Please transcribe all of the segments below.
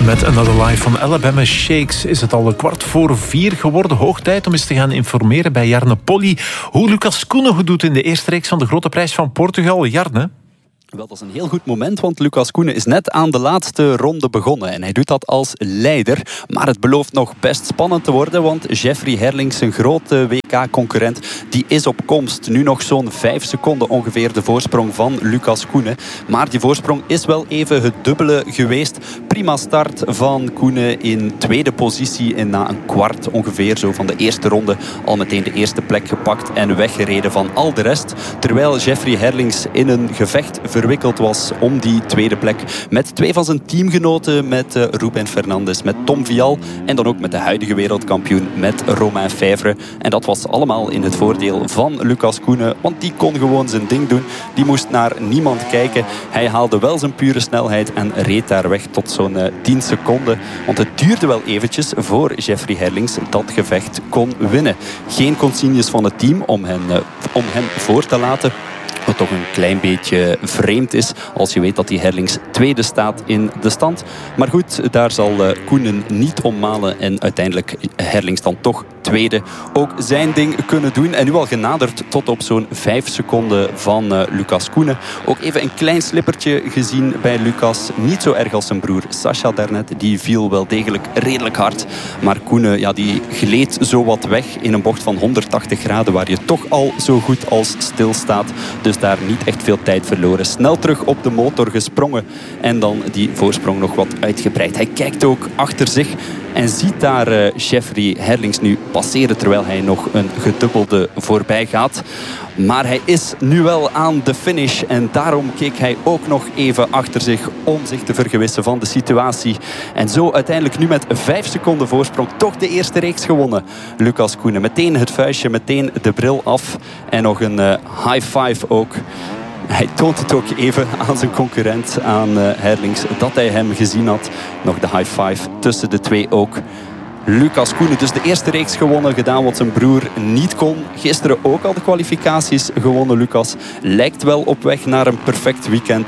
Met Another Life van Alabama Shakes is het al 4:15 geworden. Hoog tijd om eens te gaan informeren bij Jarne Polly hoe Lucas Koenen doet in de eerste reeks van de Grote Prijs van Portugal. Jarne? Wel, dat is een heel goed moment, want Lucas Koenen is net aan de laatste ronde begonnen. En hij doet dat als leider. Maar het belooft nog best spannend te worden, want Jeffrey Herlings, zijn grote WK-concurrent, die is op komst. Nu nog zo'n 5 seconden ongeveer de voorsprong van Lucas Koenen. Maar die voorsprong is wel even het dubbele geweest. Prima start van Koenen in tweede positie en na een kwart ongeveer zo van de eerste ronde al meteen de eerste plek gepakt en weggereden van al de rest. Terwijl Jeffrey Herlings in een gevecht verwikkeld was om die tweede plek met 2 van zijn teamgenoten, met Ruben Fernandes, met Tom Vial en dan ook met de huidige wereldkampioen, met Romain Fèvre. En dat was allemaal in het voordeel van Lucas Koenen, want die kon gewoon zijn ding doen. Die moest naar niemand kijken. Hij haalde wel zijn pure snelheid en reed daar weg tot zo'n 10 seconden. Want het duurde wel eventjes voor Jeffrey Herlings dat gevecht kon winnen. Geen consignes van het team om hem voor te laten. Wat toch een klein beetje vreemd is als je weet dat die Herlings tweede staat in de stand. Maar goed, daar zal Koenen niet om malen en uiteindelijk Herlings dan toch tweede ook zijn ding kunnen doen. En nu al genaderd tot op zo'n 5 seconden van Lucas Koenen. Ook even een klein slippertje gezien bij Lucas. Niet zo erg als zijn broer Sascha daarnet. Die viel wel degelijk redelijk hard. Maar Koenen, ja, die gleed zo wat weg in een bocht van 180 graden waar je toch al zo goed als stilstaat. Dus daar niet echt veel tijd verloren. Snel terug op de motor gesprongen. En dan die voorsprong nog wat uitgebreid. Hij kijkt ook achter zich en ziet daar Jeffrey Herlings nu passeren terwijl hij nog een gedubbelde voorbij gaat. Maar hij is nu wel aan de finish en daarom keek hij ook nog even achter zich om zich te vergewissen van de situatie. En zo uiteindelijk nu met 5 seconden voorsprong toch de eerste reeks gewonnen. Lucas Koenen, meteen het vuistje, meteen de bril af en nog een high five ook. Hij toont het ook even aan zijn concurrent, aan Herlings, dat hij hem gezien had. Nog de high five tussen de twee ook. Lucas Koenen dus de eerste reeks gewonnen, gedaan wat zijn broer niet kon. Gisteren ook al de kwalificaties gewonnen. Lucas lijkt wel op weg naar een perfect weekend.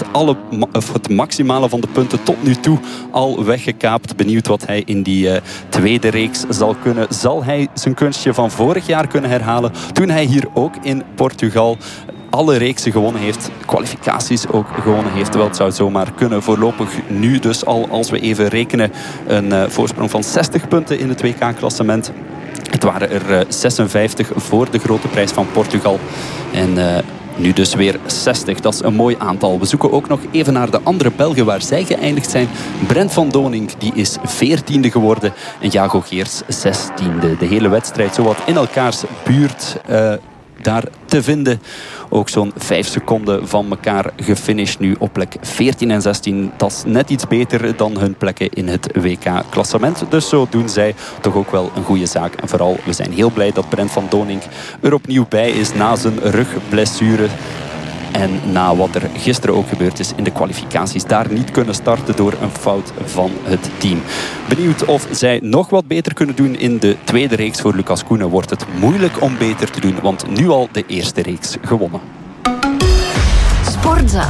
Het maximale van de punten tot nu toe al weggekaapt. Benieuwd wat hij in die tweede reeks zal kunnen. Zal hij zijn kunstje van vorig jaar kunnen herhalen? Toen hij hier ook in Portugal alle reeksen gewonnen heeft, kwalificaties ook gewonnen heeft. Wel, het zou zomaar kunnen. Voorlopig nu dus al, als we even rekenen, een voorsprong van 60 punten in het WK-klassement. Het waren er 56 voor de Grote Prijs van Portugal. En nu dus weer 60. Dat is een mooi aantal. We zoeken ook nog even naar de andere Belgen waar zij geëindigd zijn. Brent van Donink, die is 14e geworden. En Jago Geers 16e. De hele wedstrijd zowat in elkaars buurt daar te vinden. Ook zo'n 5 seconden van elkaar gefinished nu op plek 14 en 16. Dat is net iets beter dan hun plekken in het WK-klassement. Dus zo doen zij toch ook wel een goede zaak. En vooral, we zijn heel blij dat Brent van Donink er opnieuw bij is na zijn rugblessure. En na wat er gisteren ook gebeurd is in de kwalificaties, daar niet kunnen starten door een fout van het team. Benieuwd of zij nog wat beter kunnen doen in de tweede reeks. Voor Lucas Koenen wordt het moeilijk om beter te doen, want nu al de eerste reeks gewonnen. Sportza.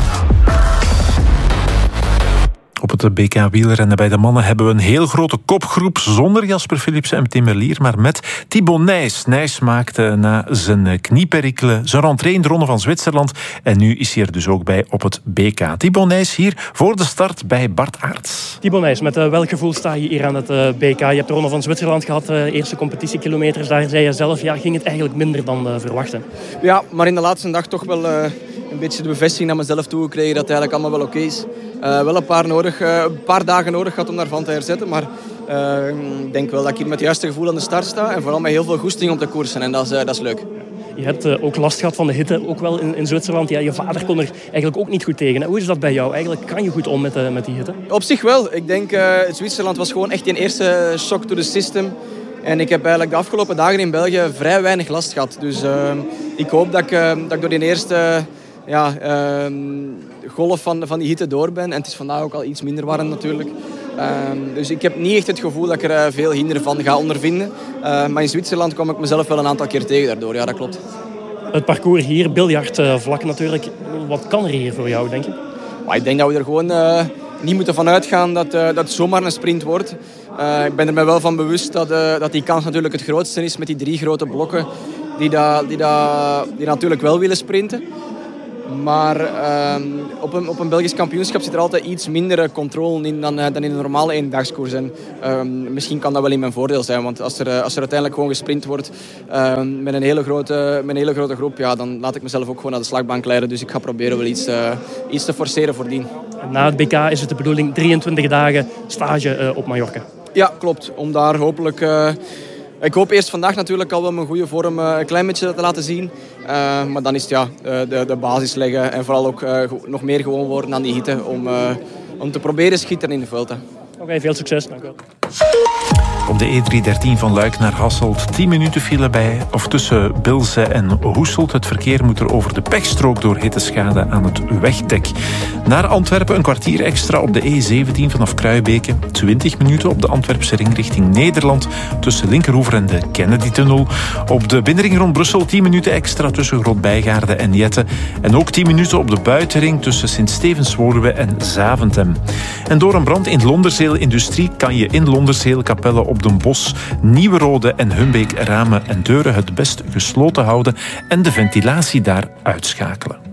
Op het BK wielrennen bij de mannen hebben we een heel grote kopgroep zonder Jasper Philipsen en Tim Merlier, maar met Thibaut Nys. Nys maakte na zijn knieperikelen zijn rentree in de Ronde van Zwitserland en nu is hij er dus ook bij op het BK. Thibaut Nys hier voor de start bij Bart Aerts. Thibaut Nys, met welk gevoel sta je hier aan het BK? Je hebt de Ronde van Zwitserland gehad, eerste competitiekilometers. Daar zei je zelf, ja, ging het eigenlijk minder dan verwachten? Ja, maar in de laatste dag toch wel een beetje de bevestiging naar mezelf toegekregen dat het eigenlijk allemaal wel oké is. Wel een paar dagen nodig gehad om daarvan te herzetten, maar ik denk wel dat ik hier met het juiste gevoel aan de start sta en vooral met heel veel goesting om te koersen en dat is leuk. Je hebt ook last gehad van de hitte, ook wel in Zwitserland. Ja, je vader kon er eigenlijk ook niet goed tegen. Hoe is dat bij jou? Eigenlijk kan je goed om met die hitte? Op zich wel. Ik denk Zwitserland was gewoon echt een eerste shock to the system. En ik heb eigenlijk de afgelopen dagen in België vrij weinig last gehad. Dus ik hoop dat ik door die eerste golf van die hitte door ben. En het is vandaag ook al iets minder warm natuurlijk. Dus ik heb niet echt het gevoel dat ik er veel hinder van ga ondervinden. Maar in Zwitserland kwam ik mezelf wel een aantal keer tegen daardoor. Ja, dat klopt. Het parcours hier, biljartvlak natuurlijk. Wat kan er hier voor jou, denk je? Maar ik denk dat we er gewoon niet moeten vanuit gaan dat het zomaar een sprint wordt. Ik ben er mij wel van bewust dat die kans natuurlijk het grootste is met die 3 grote blokken die natuurlijk wel willen sprinten. Maar op een Belgisch kampioenschap zit er altijd iets minder controle in dan in een normale eendagskoers. En misschien kan dat wel in mijn voordeel zijn. Want als er uiteindelijk gewoon gesprint wordt met een hele grote groep, ja, dan laat ik mezelf ook gewoon naar de slagbank leiden. Dus ik ga proberen wel iets te forceren voordien. Na het BK is het de bedoeling 23 dagen stage op Mallorca. Ja, klopt. Om daar hopelijk... Ik hoop eerst vandaag natuurlijk al wel mijn goede vorm een klein beetje te laten zien. Maar dan is het de basis leggen en vooral ook nog meer gewoon worden aan die hitte om te proberen schieten in de velden. Oké, veel succes. Dank u wel. Op de E313 van Luik naar Hasselt 10 minuten file tussen Bilze en Hoeselt. Het verkeer moet er over de pechstrook door hitteschade aan het wegdek. Naar Antwerpen een kwartier extra op de E17 vanaf Kruibeke. 20 minuten op de Antwerpse ring richting Nederland tussen Linkeroever en de Kennedy-tunnel. Op de binnenring rond Brussel 10 minuten extra tussen Groot-Bijgaarde en Jette. En ook 10 minuten op de buitenring tussen Sint-Stevens-Woluwe en Zaventem. En door een brand in Londerzeel Industrie kan je in Londerzeel, Capelle op Den Bosch, Nieuwerode en Humbeek ramen en deuren het best gesloten houden en de ventilatie daar uitschakelen.